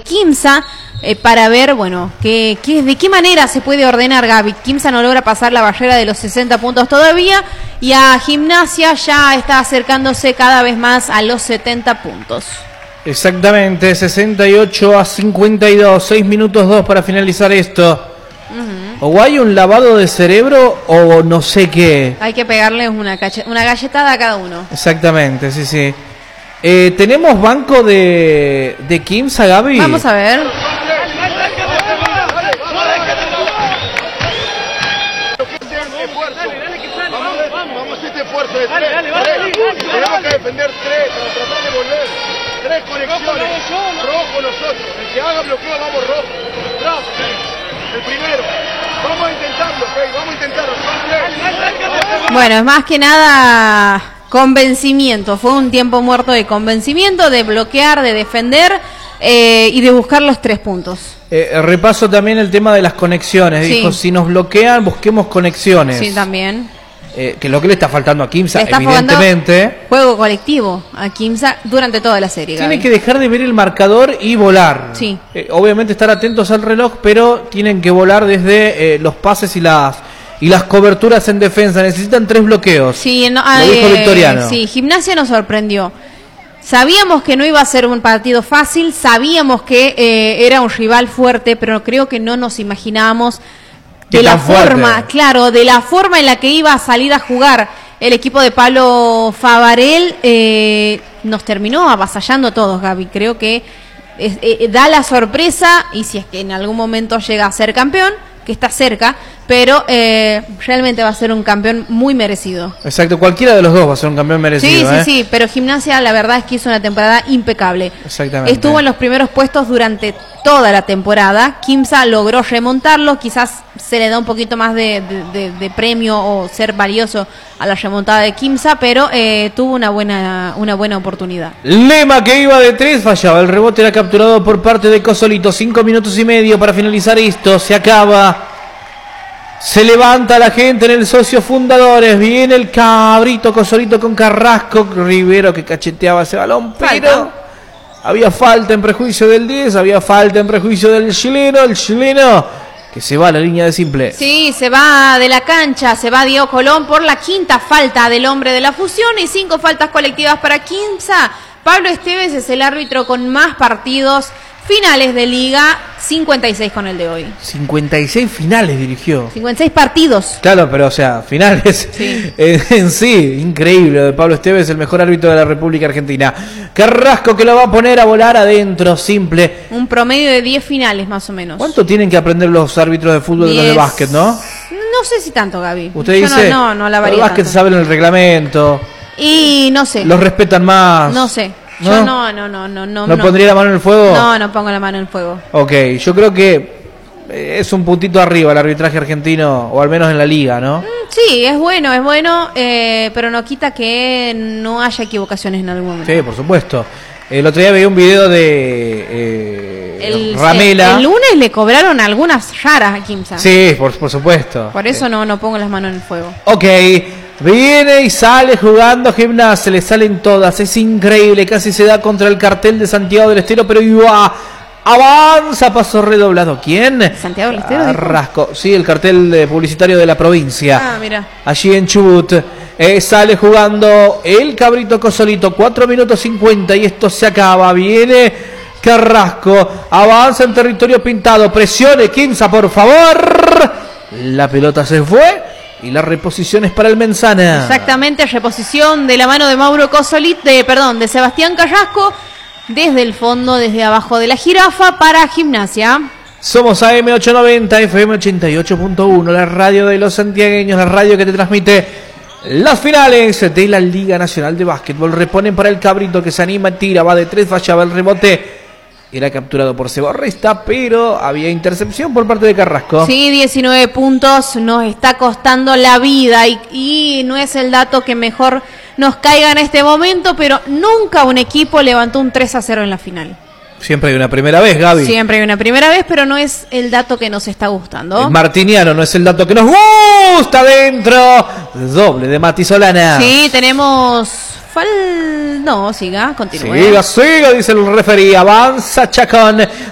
Quimsa para ver, bueno, de qué manera se puede ordenar Gaby. Quimsa no logra pasar la barrera de los 60 puntos todavía y a Gimnasia ya está acercándose cada vez más a los 70 puntos. Exactamente, 68-52, 6 minutos 2 para finalizar esto. O hay un lavado de cerebro o no sé qué. Hay que pegarle una galletada a cada uno. Exactamente, sí. ¿Tenemos banco de Quimsa, Gaby? Vamos a ver. Vamos a hacer este esfuerzo de tres. Tenemos que defender tres para tratar de volver. Tres conexiones. Rojo nosotros. El que haga bloqueo, vamos rojo. El primero. Vamos a intentarlo, ¿ok? Vamos a intentarlo. Son tres. Bueno, es más que nada convencimiento. Fue un tiempo muerto de convencimiento, de bloquear, de defender y de buscar los 3 puntos. Repaso también el tema de las conexiones. Sí. Dijo, si nos bloquean, busquemos conexiones. Sí, también. Que es lo que le está faltando a Quimsa, Le está evidentemente. Juego colectivo a Quimsa durante toda la serie. Tiene Gaby. que dejar de ver el marcador y volar. Sí. Obviamente estar atentos al reloj, pero tienen que volar desde los pases y las coberturas en defensa. Necesitan 3 bloqueos. Sí, lo dijo Victoriano. Sí, Gimnasia nos sorprendió. Sabíamos que no iba a ser un partido fácil, sabíamos que era un rival fuerte, pero creo que no nos imaginábamos de la forma, claro, de la forma en la que iba a salir a jugar el equipo de Pablo Favarel. Nos terminó avasallando a todos, Gaby. Creo que da la sorpresa, y si es que en algún momento llega a ser campeón, que está cerca, pero realmente va a ser un campeón muy merecido. Exacto, cualquiera de los dos va a ser un campeón merecido. Sí, pero Gimnasia la verdad es que hizo una temporada impecable. Exactamente. Estuvo en los primeros puestos durante toda la temporada. Quimsa logró remontarlo, quizás se le da un poquito más de premio o ser valioso a la remontada de Quimsa, pero tuvo una buena oportunidad. Lema que iba de 3 fallaba, el rebote era capturado por parte de Cosolito. 5 minutos y medio para finalizar esto, se acaba. Se levanta la gente en el Socio Fundadores. Viene el cabrito Cosolito con Carrasco. Rivero que cacheteaba ese balón, pero había falta en prejuicio del 10, había falta en prejuicio del chileno. El chileno que se va a la línea de simple. Sí, se va de la cancha, se va Diego Colón por la 5ª falta del hombre de la fusión y 5 faltas colectivas para Quimsa. Pablo Esteves es el árbitro con más partidos finales de liga, 56 con el de hoy. 56 finales dirigió. 56 partidos. Claro, pero o sea, finales sí. En sí, increíble. De Pablo Esteves, el mejor árbitro de la República Argentina. Carrasco que lo va a poner a volar adentro, simple. Un promedio de 10 finales más o menos. ¿Cuánto tienen que aprender los árbitros de fútbol de los de básquet, no? No sé si tanto, Gaby. Usted dice, no la varía. Los básquet saben el reglamento. Y no sé. Los respetan más. No sé. ¿No? Yo no. ¿No pondría la mano en el fuego? No pongo la mano en el fuego. Ok, yo creo que es un puntito arriba el arbitraje argentino, o al menos en la liga, ¿no? Sí, es bueno, pero no quita que no haya equivocaciones en algún momento. Sí, por supuesto. El otro día veía un video de Ramela. El lunes le cobraron algunas raras a Quimsa. Sí, por supuesto. Por eso no pongo las manos en el fuego. Ok, viene y sale jugando Gimnasia, le salen todas, es increíble, casi se da contra el cartel de Santiago del Estero, pero avanza, paso redoblado. ¿Quién? Santiago del Estero. Carrasco, sí, el cartel publicitario de la provincia. Ah, mira. Allí en Chubut. Sale jugando el cabrito Cosolito, 4 minutos 50 y esto se acaba. Viene Carrasco, avanza en territorio pintado, presione Quimsa, por favor. La pelota se fue y la reposición es para el Menzana. Exactamente, reposición de la mano de Mauro Cosolito, de Sebastián Carrasco, desde el fondo, desde abajo de la jirafa para Gimnasia. Somos AM890, FM 88.1, la radio de los santiagueños, la radio que te transmite las finales de la Liga Nacional de Básquetbol. Reponen para el cabrito que se anima, tira, va de 3, fallaba el rebote. Era capturado por Seborresta, pero había intercepción por parte de Carrasco. Sí, 19 puntos, nos está costando la vida y no es el dato que mejor nos caiga en este momento, pero nunca un equipo levantó un 3-0 en la final. Siempre hay una primera vez, Gaby. Siempre hay una primera vez, pero no es el dato que nos está gustando. El martiniano no es el dato que nos gusta dentro. Doble de Mati Solana. Sí, tenemos... No, siga, continúe. Siga, dice el referí. Avanza Chacón.